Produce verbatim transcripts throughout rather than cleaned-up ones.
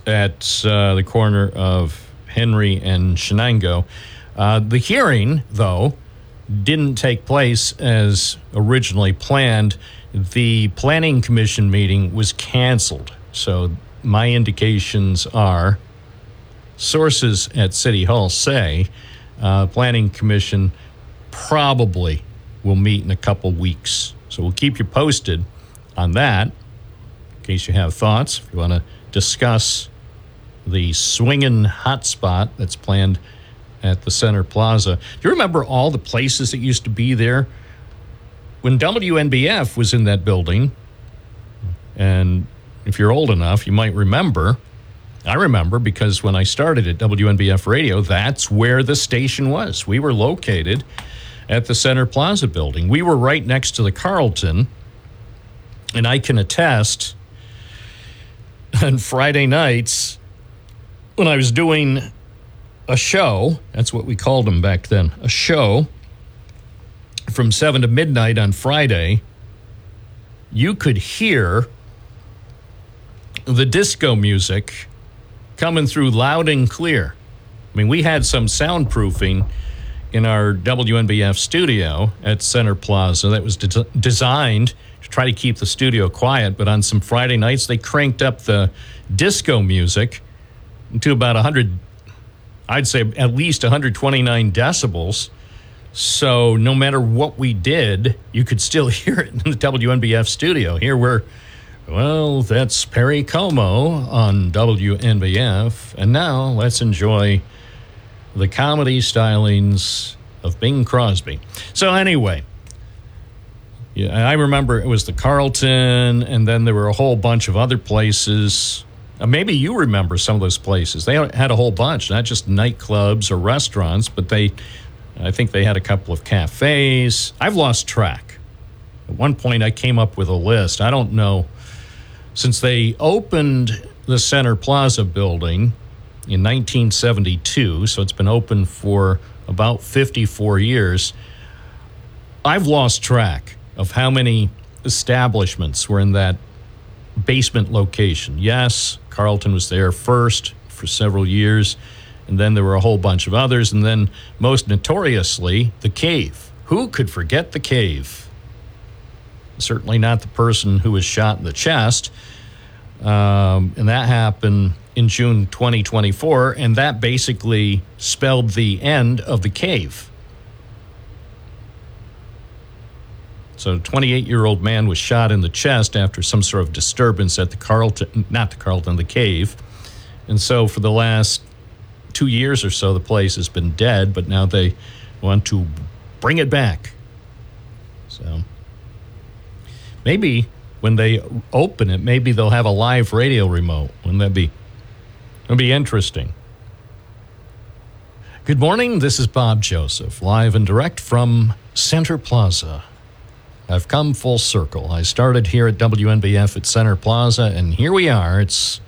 at uh, the corner of Henry and Shenango. Uh, the hearing, though, didn't take place as originally planned. The Planning Commission meeting was canceled. So my indications are, sources at City Hall say, uh, Planning Commission probably will meet in a couple weeks. So we'll keep you posted on that, in case you have thoughts, if you want to discuss the swinging hotspot that's planned at the Center Plaza. Do you remember all the places that used to be there? When W N B F was in that building, and if you're old enough, you might remember, I remember because when I started at W N B F Radio, that's where the station was. We were located at the Center Plaza building. We were right next to the Carlton, and I can attest, on Friday nights, when I was doing a show, that's what we called them back then, a show from seven to midnight on Friday, you could hear the disco music coming through loud and clear. I mean, we had some soundproofing in our W N B F studio at Center Plaza that was de- designed to try to keep the studio quiet, but on some Friday nights, they cranked up the disco music to about one hundred, I'd say at least one hundred twenty-nine decibels. So no matter what we did, you could still hear it in the W N B F studio. Here we're, well, that's Perry Como on W N B F. And now let's enjoy the comedy stylings of Bing Crosby. So anyway, yeah, I remember it was the Carlton, and then there were a whole bunch of other places. Uh, maybe you remember some of those places. They had a whole bunch, not just nightclubs or restaurants, but they, I think they had a couple of cafes. I've lost track. At one point, I came up with a list. I don't know. Since they opened the Center Plaza building in nineteen seventy-two, so it's been open for about fifty-four years, I've lost track of how many establishments were in that basement location. Yes, Carlton was there first for several years, and then there were a whole bunch of others, and then most notoriously, the Cave. Who could forget the Cave? Certainly not the person who was shot in the chest. Um, and that happened in June twenty twenty-four, and that basically spelled the end of the Cave. So a twenty-eight-year-old man was shot in the chest after some sort of disturbance at the Carlton, not the Carlton, the Cave. And so for the last two years or so, the place has been dead, but now they want to bring it back. So maybe when they open it, maybe they'll have a live radio remote. Wouldn't that be, that'd be interesting? Good morning. This is Bob Joseph, live and direct from Center Plaza. I've come full circle. I started here at W N B F at Center Plaza, and here we are. It's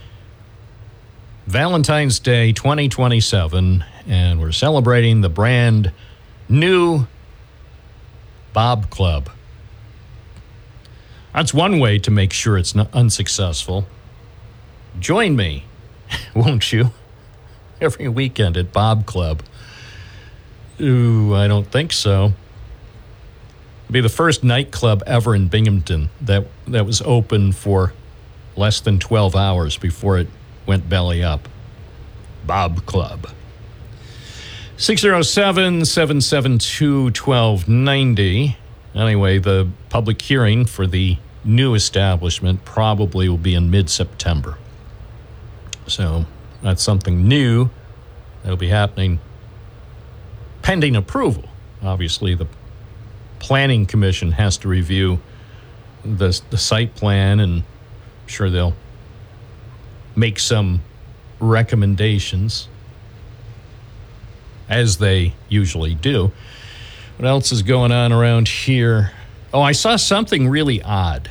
Valentine's Day twenty twenty-seven, and we're celebrating the brand new Bob Club. That's one way to make sure it's not unsuccessful. Join me, won't you, every weekend at Bob Club. Ooh, I don't think so. It'll be the first nightclub ever in Binghamton that, that was open for less than twelve hours before it went belly up. Bob Club. six oh seven, seven seven two, one two nine oh. Anyway, the public hearing for the new establishment probably will be in mid-September. So that's something new that'll be happening pending approval. Obviously, the Planning Commission has to review the, the site plan, and I'm sure they'll make some recommendations, as they usually do. What else is going on around here? Oh, I saw something really odd.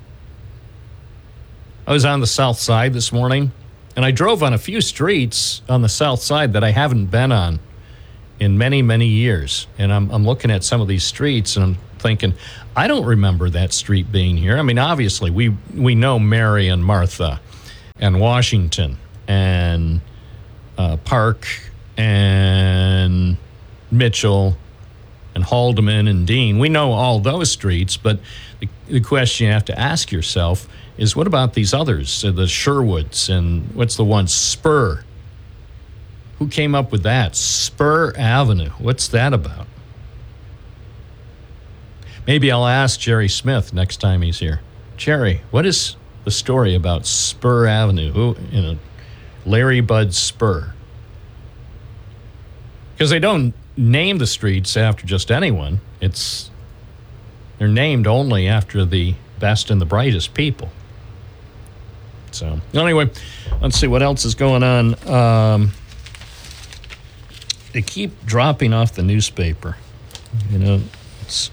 I was on the south side this morning, and I drove on a few streets on the south side that I haven't been on in many, many years. And I'm, I'm looking at some of these streets, and I'm thinking, I don't remember that street being here. I mean, obviously, we, we know Mary and Martha and Washington and uh, Park and Mitchell and Haldeman and Dean. We know all those streets, but the, the question you have to ask yourself is, what about these others, uh, the Sherwoods, and what's the one, Spur? Who came up with that? Spur Avenue. What's that about? Maybe I'll ask Jerry Smith next time he's here. Jerry, what is the story about Spur Avenue? Who, you know, Larry Bud Spur? Because they don't name the streets after just anyone. It's they're named only after the best and the brightest people. So anyway, let's see what else is going on. Um, they keep dropping off the newspaper. You know, it's.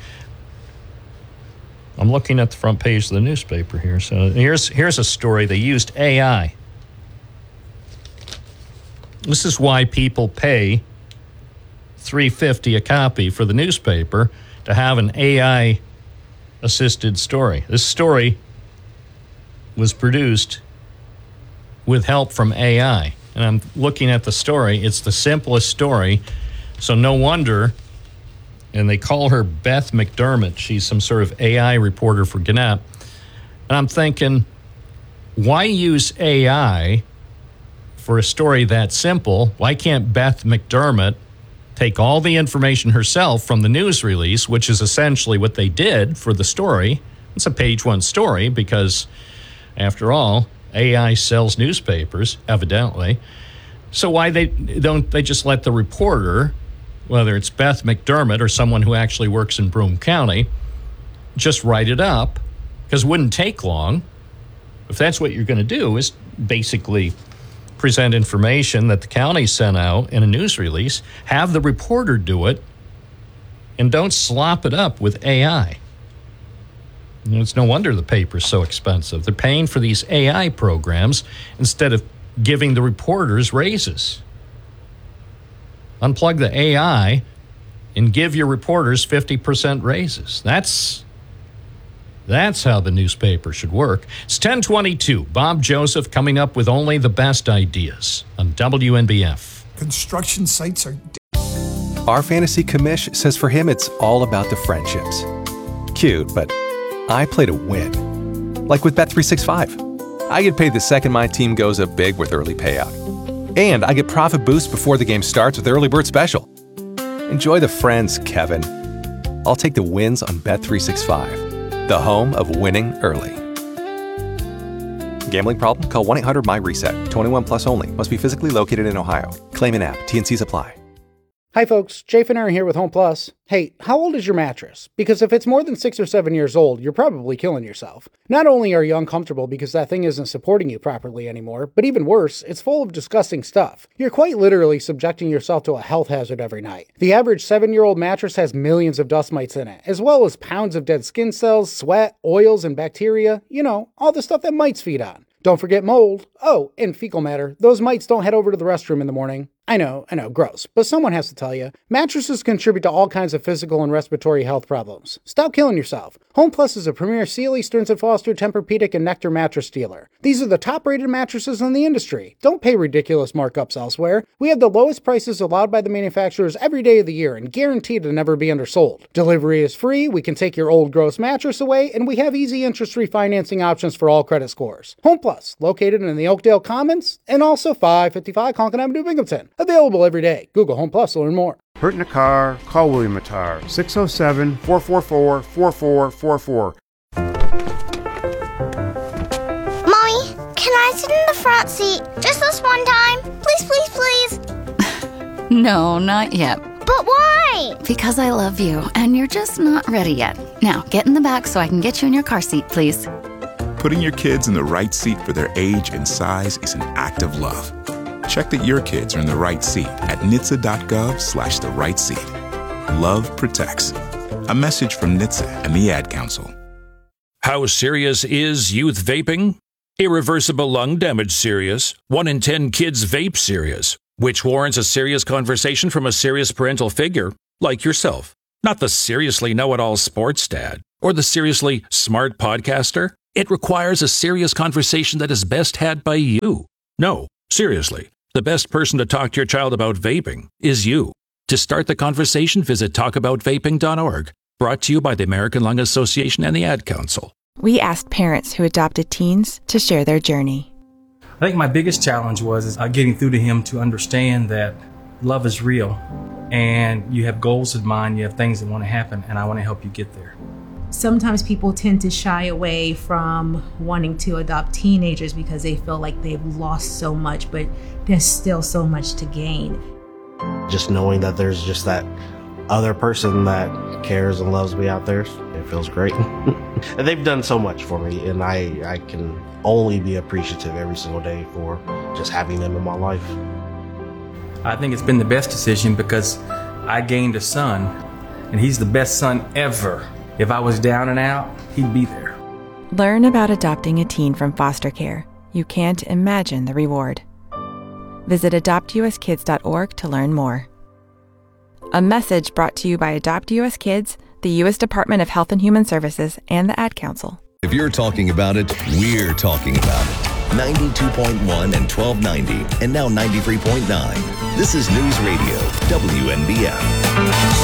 I'm looking at the front page of the newspaper here. So here's here's a story. They used A I. This is why people pay three dollars and fifty cents a copy for the newspaper, to have an A I assisted story. This story was produced with help from A I. And I'm looking at the story. It's the simplest story. So no wonder, and they call her Beth McDermott. She's some sort of A I reporter for Gannett. And I'm thinking, why use A I for a story that simple? Why can't Beth McDermott take all the information herself from the news release, which is essentially what they did for the story? It's a page one story because, after all, A I sells newspapers, evidently. So why they don't they just let the reporter, whether it's Beth McDermott or someone who actually works in Broome County, just write it up? Because it wouldn't take long. If that's what you're going to do, is basically present information that the county sent out in a news release, have the reporter do it, and don't slop it up with A I. You know, it's no wonder the paper's so expensive. They're paying for these A I programs instead of giving the reporters raises. Unplug the A I and give your reporters fifty percent raises. That's that's how the newspaper should work. It's ten twenty-two. Bob Joseph coming up with only the best ideas on W N B F. Construction sites are... Our fantasy commish says for him it's all about the friendships. Cute, but I play to win. Like with Bet three sixty-five. I get paid the second my team goes up big with early payout. And I get profit boost before the game starts with Early Bird Special. Enjoy the friends, Kevin. I'll take the wins on Bet three sixty-five, the home of winning early. Gambling problem? Call one eight hundred M Y reset. twenty-one plus only. Must be physically located in Ohio. Claim an app. T N Cs apply. Hi folks, Jay Finner here with Home Plus. Hey, how old is your mattress? Because if it's more than six or seven years old, you're probably killing yourself. Not only are you uncomfortable because that thing isn't supporting you properly anymore, but even worse, it's full of disgusting stuff. You're quite literally subjecting yourself to a health hazard every night. The average seven-year-old mattress has millions of dust mites in it, as well as pounds of dead skin cells, sweat, oils, and bacteria. You know, all the stuff that mites feed on. Don't forget mold. Oh, and fecal matter. Those mites don't head over to the restroom in the morning. I know, I know, gross, but someone has to tell you. Mattresses contribute to all kinds of physical and respiratory health problems. Stop killing yourself. Home Plus is a premier Sealy, Stearns and Foster, Tempur-Pedic, and Nectar mattress dealer. These are the top-rated mattresses in the industry. Don't pay ridiculous markups elsewhere. We have the lowest prices allowed by the manufacturers every day of the year and guaranteed to never be undersold. Delivery is free, we can take your old gross mattress away, and we have easy interest-free financing options for all credit scores. Home Plus, located in the Oakdale Commons, and also five fifty-five Conklin Avenue, Binghamton. Available every day. Google Home Plus to learn more. Hurt in a car? Call William Attar. six oh seven, four four four, four four four four. Mommy, can I sit in the front seat just this one time? Please, please, please. No, not yet. But why? Because I love you, and you're just not ready yet. Now, get in the back so I can get you in your car seat, please. Putting your kids in the right seat for their age and size is an act of love. Check that your kids are in the right seat at N H T S A dot gov slash the right seat. Love protects. A message from N H T S A and the Ad Council. How serious is youth vaping? Irreversible lung damage serious. One in ten kids vape serious, which warrants a serious conversation from a serious parental figure like yourself. Not the seriously know-it-all sports dad or the seriously smart podcaster. It requires a serious conversation that is best had by you. No, seriously, the best person to talk to your child about vaping is you. To start the conversation, visit talk about vaping dot org. Brought to you by the American Lung Association and the Ad Council. We asked parents who adopted teens to share their journey. I think my biggest challenge was is, uh, getting through to him to understand that love is real and you have goals in mind, you have things that want to happen, and I want to help you get there. Sometimes people tend to shy away from wanting to adopt teenagers because they feel like they've lost so much, but there's still so much to gain. Just knowing that there's just that other person that cares and loves me out there, it feels great. And they've done so much for me, and I, I can only be appreciative every single day for just having them in my life. I think it's been the best decision because I gained a son, and he's the best son ever. If I was down and out, he'd be there. Learn about adopting a teen from foster care. You can't imagine the reward. Visit adopt u s kids dot org to learn more. A message brought to you by Adopt U S Kids, the U S Department of Health and Human Services, and the Ad Council. If you're talking about it, we're talking about it. ninety-two point one and twelve ninety, and now ninety-three point nine. This is News Radio, W N B F.